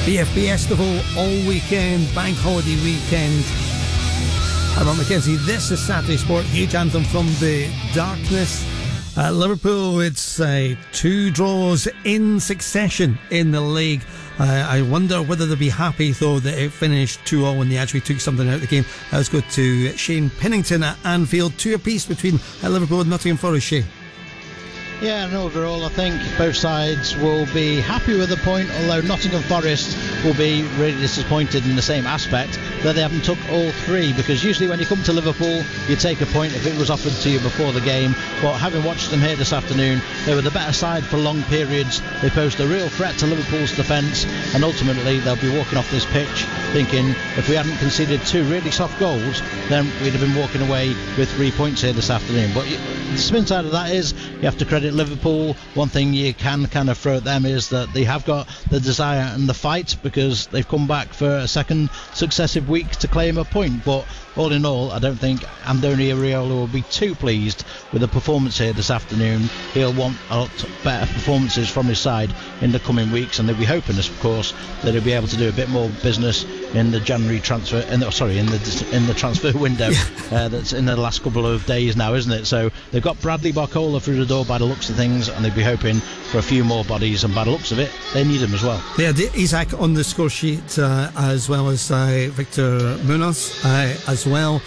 BFB Festival all weekend, bank holiday weekend. I'm Mark Mackenzie. This is Saturday Sport. Huge anthem from the darkness. Liverpool, it's 2 draws in succession in the league. I wonder whether they'll be happy, though, that it finished 2-2 when they actually took something out of the game. Let's go to Shane Pennington at Anfield. 2 apiece between Liverpool and Nottingham Forest. Shane. Yeah, and overall I think both sides will be happy with the point, although Nottingham Forest will be really disappointed in the same aspect that they haven't took all 3, because usually when you come to Liverpool you take a point if it was offered to you before the game. But having watched them here this afternoon, they were the better side for long periods. They posed a real threat to Liverpool's defence, and ultimately they'll be walking off this pitch thinking if we hadn't conceded 2 really soft goals, then we'd have been walking away with 3 points here this afternoon. But the spin side of that is you have to credit Liverpool. One thing you can kind of throw at them is that they have got the desire and the fight, because they've come back for a second successive week to claim a point. But all in all, I don't think Andoni Iraola will be too pleased with the performance here this afternoon. He'll want a lot better performances from his side in the coming weeks, and they'll be hoping, of course, that he'll be able to do a bit more business in the January transfer, in the transfer window that's in the last couple of days now, isn't it? So they've got Bradley Barcola through the door by the looks of things, and they'll be hoping for a few more bodies, and by the looks of it, they need them as well. Yeah, Isak on the score sheet as well as Victor Munoz as well.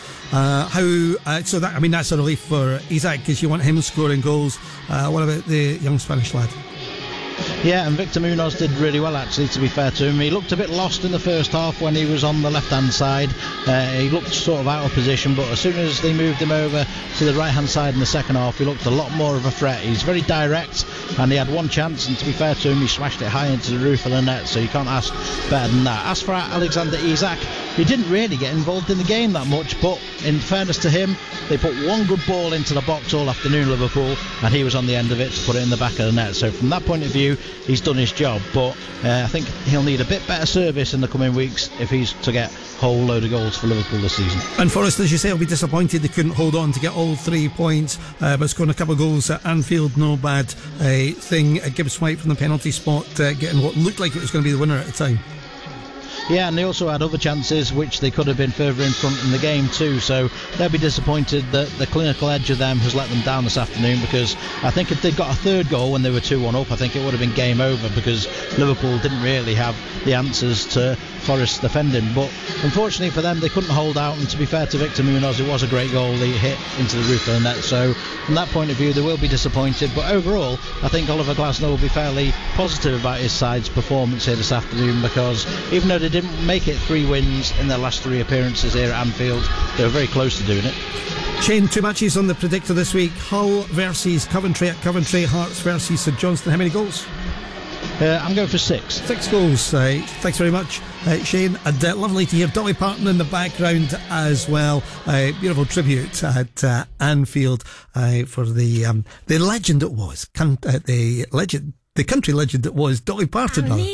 That's a relief for Isak, because you want him scoring goals. What about the young Spanish lad? Yeah, and Victor Munoz did really well, actually, to be fair to him. He looked a bit lost in the first half when he was on the left-hand side. He looked sort of out of position, but as soon as they moved him over to the right-hand side in the second half, he looked a lot more of a threat. He's very direct, and he had one chance, and to be fair to him, he smashed it high into the roof of the net, so you can't ask better than that. As for Alexander Isak, he didn't really get involved in the game that much, but in fairness to him, they put one good ball into the box all afternoon, Liverpool, and he was on the end of it to put it in the back of the net. So from that point of view, he's done his job, but I think he'll need a bit better service in the coming weeks if he's to get a whole load of goals for Liverpool this season. And Forest, as you say, will be disappointed they couldn't hold on to get all 3 points, but scoring a couple of goals at Anfield, no bad thing. Gibbs White from the penalty spot, getting what looked like it was going to be the winner at the time. Yeah, and they also had other chances which they could have been further in front in the game too, so they'll be disappointed that the clinical edge of them has let them down this afternoon, because I think if they'd got a third goal when they were 2-1 up, I think it would have been game over, because Liverpool didn't really have the answers to Forest's defending. But unfortunately for them, they couldn't hold out, and to be fair to Victor Munoz, it was a great goal. He hit into the roof of the net, so from that point of view they will be disappointed. But overall, I think Oliver Glasner will be fairly positive about his side's performance here this afternoon, because even though they didn't make it 3 wins in their last 3 appearances here at Anfield, they were very close to doing it. Shane, 2 matches on the predictor this week. Hull versus Coventry at Coventry, Hearts versus St Johnstone. How many goals? I'm going for 6. 6 goals. Thanks very much, Shane. And lovely to hear Dolly Parton in the background as well. Beautiful tribute at Anfield for the legend it was. The country legend it was, Dolly Parton.